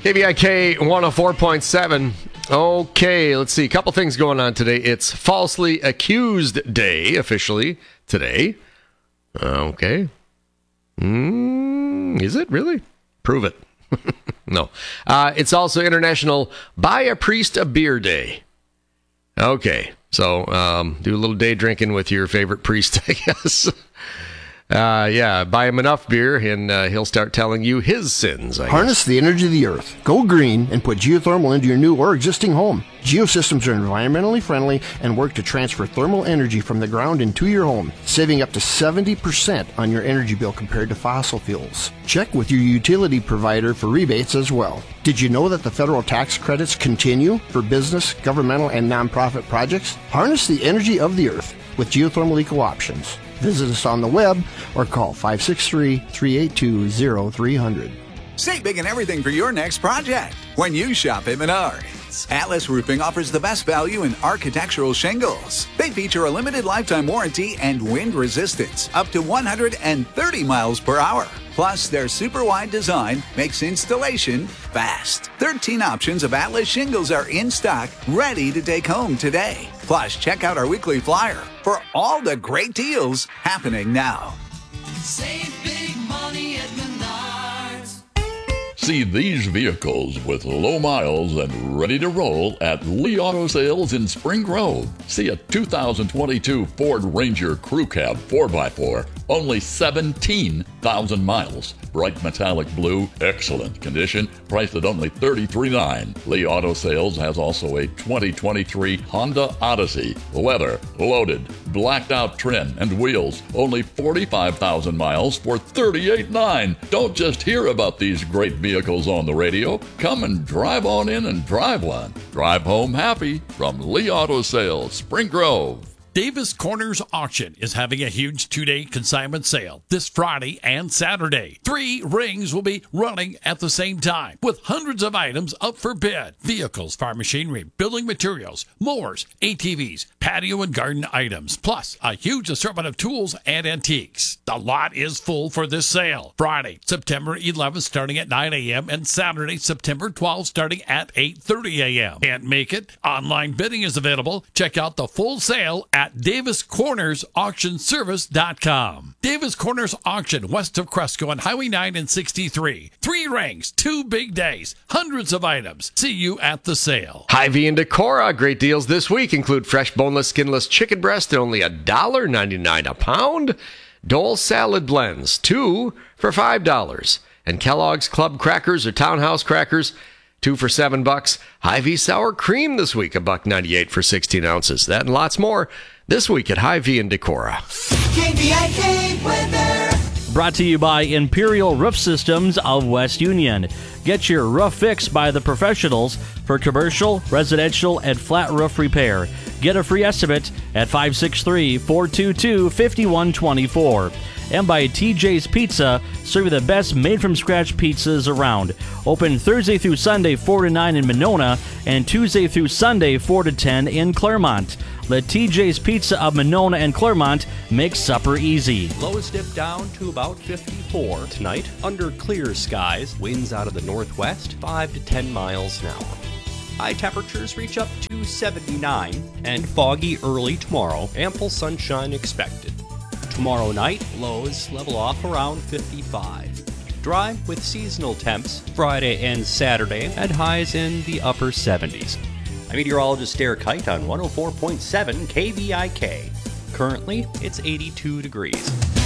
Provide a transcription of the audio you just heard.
KBIK 104.7. Okay, let's see. A couple things going on today. It's Falsely Accused Day, officially, today. Okay. Is it really? Prove it. No. It's also International Buy a Priest a Beer Day. Okay, so do a little day drinking with your favorite priest, I guess. Yeah, buy him enough beer, and he'll start telling you his sins, I Harness guess. the energy of the earth. Go green and put geothermal into your new or existing home. Geosystems are environmentally friendly and work to transfer thermal energy from the ground into your home, saving up to 70% on your energy bill compared to fossil fuels. Check with your utility provider for rebates as well. Did you know that the federal tax credits continue for business, governmental, and nonprofit projects? Harness the energy of the earth with geothermal eco options. Visit us on the web or call 563-382-0300. Save big and everything for your next project when you shop at Menards. Atlas Roofing offers the best value in architectural shingles. They feature a limited lifetime warranty and wind resistance up to 130 miles per hour. Plus, their super wide design makes installation fast. 13 options of Atlas shingles are in stock, ready to take home today. Plus, check out our weekly flyer for all the great deals happening now. Save big money at Menards. See these vehicles with low miles and ready to roll at Lee Auto Sales in Spring Grove. See a 2022 Ford Ranger Crew Cab 4x4, only 17,000 miles. Bright metallic blue, excellent condition, priced at only $33,900. Lee Auto Sales has also a 2023 Honda Odyssey, leather, loaded, blacked out trim and wheels, only 45,000 miles for $38,900. Don't just hear about these great vehicles on the radio. Come and drive on in and drive one. Drive home happy from Lee Auto Sales, Spring Grove. Davis Corners Auction is having a huge two-day consignment sale this Friday and Saturday. 3 rings will be running at the same time with hundreds of items up for bid. Vehicles, farm machinery, building materials, mowers, ATVs, patio and garden items, plus a huge assortment of tools and antiques. The lot is full for this sale. Friday, September 11th starting at 9 a.m. and Saturday, September 12th starting at 8:30 a.m. Can't make it? Online bidding is available. Check out the full sale at DavisCornersAuctionService.com. Davis Corners Auction, west of Cresco on Highway 9 and 63. 3 rings, 2 big days, hundreds of items. See you at the sale. Hy-Vee and Decorah, great deals this week include fresh boneless, skinless chicken breast at only $1.99 a pound. Dole salad blends, 2 for $5. And Kellogg's Club crackers or Townhouse crackers, 2 for $7. Hy-Vee sour cream this week, $1.98 for 16 ounces. That and lots more this week at Hy-Vee and Decorah. KBIK weather. Brought to you by Imperial Roof Systems of West Union. Get your roof fixed by the professionals for commercial, residential, and flat roof repair. Get a free estimate at 563-422-5124. And by TJ's Pizza, serving the best made-from-scratch pizzas around. Open Thursday through Sunday 4 to 9 in Monona and Tuesday through Sunday 4 to 10 in Claremont. Let TJ's Pizza of Monona and Claremont make supper easy. Lows dip down to about 54 tonight. Under clear skies, winds out of the northwest, 5 to 10 miles an hour. High temperatures reach up to 79 and foggy early tomorrow. Ample sunshine expected. Tomorrow night, lows level off around 55. Dry with seasonal temps Friday and Saturday at highs in the upper 70s. I'm meteorologist Derek Height on 104.7 KBIK. Currently, it's 82 degrees.